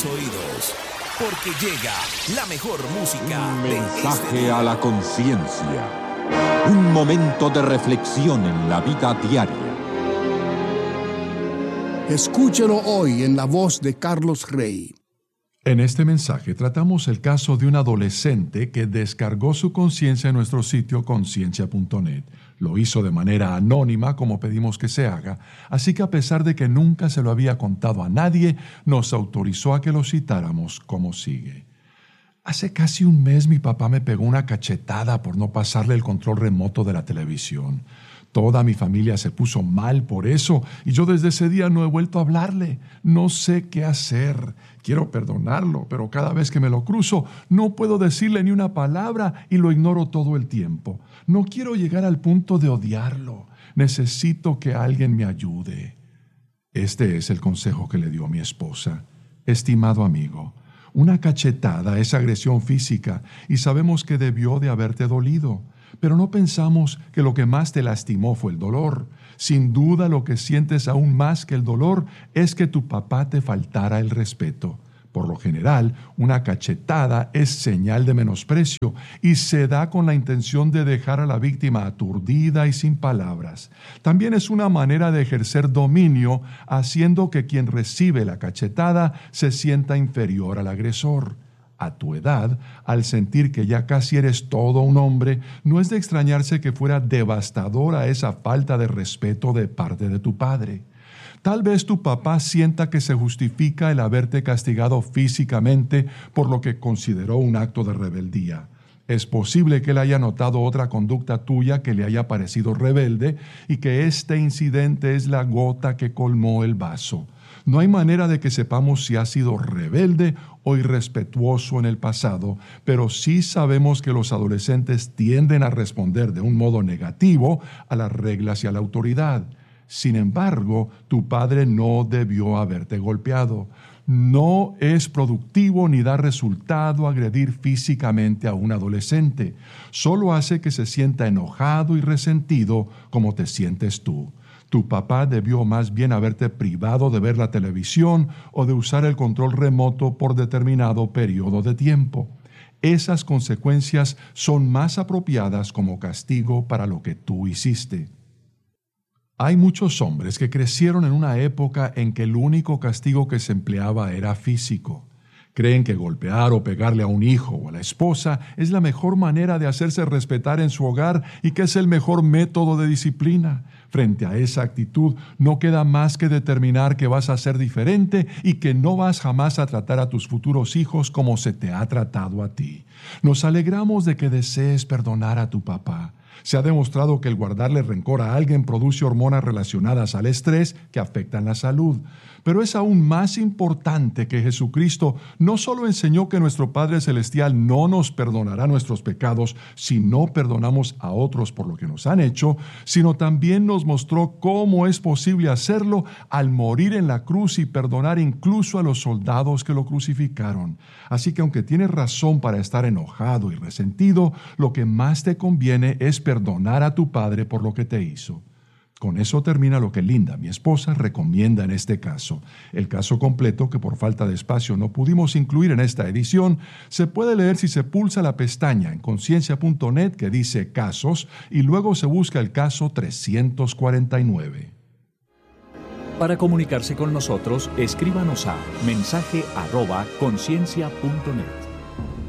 oídos, porque llega la mejor música. Un mensaje a la conciencia. Un momento de reflexión en la vida diaria. Escúchelo hoy en la voz de Carlos Rey. En este mensaje tratamos el caso de un adolescente que descargó su conciencia en nuestro sitio conciencia.net. Lo hizo de manera anónima, como pedimos que se haga, así que a pesar de que nunca se lo había contado a nadie, nos autorizó a que lo citáramos como sigue. Hace casi un mes mi papá me pegó una cachetada por no pasarle el control remoto de la televisión. Toda mi familia se puso mal por eso y yo desde ese día no he vuelto a hablarle. No sé qué hacer. Quiero perdonarlo, pero cada vez que me lo cruzo no puedo decirle ni una palabra y lo ignoro todo el tiempo. No quiero llegar al punto de odiarlo. Necesito que alguien me ayude. Este es el consejo que le dio mi esposa. Estimado amigo, una cachetada es agresión física y sabemos que debió de haberte dolido. Pero no pensamos que lo que más te lastimó fue el dolor. Sin duda lo que sientes aún más que el dolor es que tu papá te faltara el respeto. Por lo general, una cachetada es señal de menosprecio y se da con la intención de dejar a la víctima aturdida y sin palabras. También es una manera de ejercer dominio, haciendo que quien recibe la cachetada se sienta inferior al agresor. A tu edad, al sentir que ya casi eres todo un hombre, no es de extrañarse que fuera devastadora esa falta de respeto de parte de tu padre. Tal vez tu papá sienta que se justifica el haberte castigado físicamente por lo que consideró un acto de rebeldía. Es posible que él haya notado otra conducta tuya que le haya parecido rebelde y que este incidente es la gota que colmó el vaso. No hay manera de que sepamos si ha sido rebelde o irrespetuoso en el pasado, pero sí sabemos que los adolescentes tienden a responder de un modo negativo a las reglas y a la autoridad. Sin embargo, tu padre no debió haberte golpeado. No es productivo ni da resultado agredir físicamente a un adolescente. Solo hace que se sienta enojado y resentido como te sientes tú. Tu papá debió más bien haberte privado de ver la televisión o de usar el control remoto por determinado periodo de tiempo. Esas consecuencias son más apropiadas como castigo para lo que tú hiciste. Hay muchos hombres que crecieron en una época en que el único castigo que se empleaba era físico. Creen que golpear o pegarle a un hijo o a la esposa es la mejor manera de hacerse respetar en su hogar y que es el mejor método de disciplina. Frente a esa actitud, no queda más que determinar que vas a ser diferente y que no vas jamás a tratar a tus futuros hijos como se te ha tratado a ti. Nos alegramos de que desees perdonar a tu papá. Se ha demostrado que el guardarle rencor a alguien produce hormonas relacionadas al estrés que afectan la salud. Pero es aún más importante que Jesucristo no solo enseñó que nuestro Padre Celestial no nos perdonará nuestros pecados si no perdonamos a otros por lo que nos han hecho, sino también nos mostró cómo es posible hacerlo al morir en la cruz y perdonar incluso a los soldados que lo crucificaron. Así que aunque tienes razón para estar enojado y resentido, lo que más te conviene es perdonar a tu padre por lo que te hizo. Con eso termina lo que Linda, mi esposa, recomienda en este caso. El caso completo, que por falta de espacio no pudimos incluir en esta edición, se puede leer si se pulsa la pestaña en conciencia.net que dice Casos y luego se busca el caso 349. Para comunicarse con nosotros, escríbanos a mensaje@conciencia.net.